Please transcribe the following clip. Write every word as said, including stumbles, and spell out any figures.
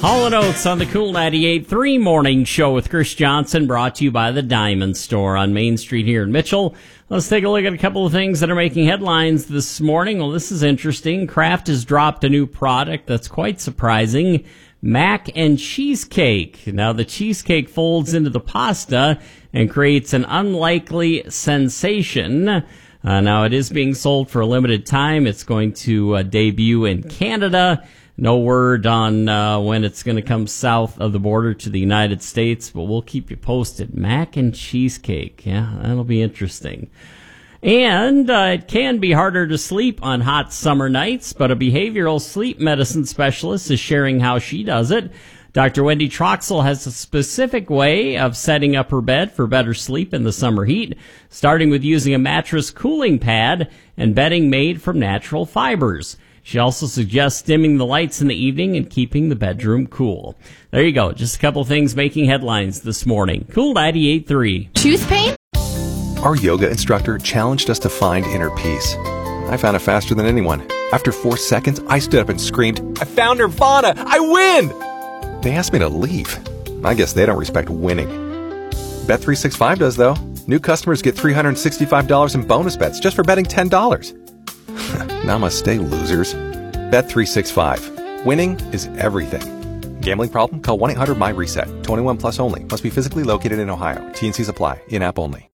Hall and Oates on the Cool ninety-eight point three Morning Show with Chris Johnson, brought to you by the Diamond Store on Main Street here in Mitchell. Let's take a look at a couple of things that are making headlines this morning. Well, this is interesting. Kraft has dropped a new product that's quite surprising. Mac and cheesecake. Now, the cheesecake folds into the pasta and creates an unlikely sensation. Uh, now, it is being sold for a limited time. It's going to uh, debut in Canada. No word on uh, when it's going to come south of the border to the United States, but we'll keep you posted. Mac and cheesecake. Yeah, that'll be interesting. And uh, it can be harder to sleep on hot summer nights, but a behavioral sleep medicine specialist is sharing how she does it. Doctor Wendy Troxel has a specific way of setting up her bed for better sleep in the summer heat, starting with using a mattress cooling pad and bedding made from natural fibers. She also suggests dimming the lights in the evening and keeping the bedroom cool. There you go. Just a couple things making headlines this morning. Cool ninety-eight point three. Tooth pain? Our yoga instructor challenged us to find inner peace. I found it faster than anyone. After four seconds, I stood up and screamed, "I found Nirvana! I win!" They asked me to leave. I guess they don't respect winning. Bet three sixty-five does, though. New customers get three hundred sixty-five dollars in bonus bets just for betting ten dollars. Namaste, losers. Bet three sixty-five. Winning is everything. Gambling problem? Call one eight hundred my reset. twenty-one plus only. Must be physically located in Ohio. T and C's apply. In-app only.